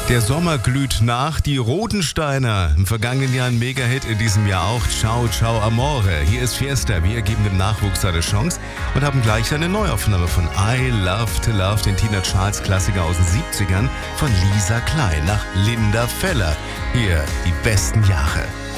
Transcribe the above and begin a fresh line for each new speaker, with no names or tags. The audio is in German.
Der Sommer glüht nach, die Rodensteiner. Im vergangenen Jahr ein Mega-Hit, in diesem Jahr auch. Ciao, ciao, amore. Hier ist Fiesta. Wir geben dem Nachwuchs eine Chance und haben gleich eine Neuaufnahme von I Love to Love, den Tina Charles Klassiker aus den 70ern von Lisa Klein nach Linda Feller. Hier die besten Jahre.